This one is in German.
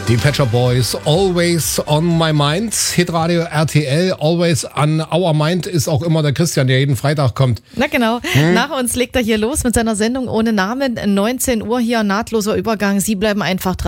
Die Pet Shop Boys, Always on My Mind. Hitradio RTL, Always on Our Mind ist auch immer der Christian, der jeden Freitag kommt. Na genau. Nach uns legt er hier los mit seiner Sendung ohne Namen. 19 Uhr hier, nahtloser Übergang. Sie bleiben einfach dran.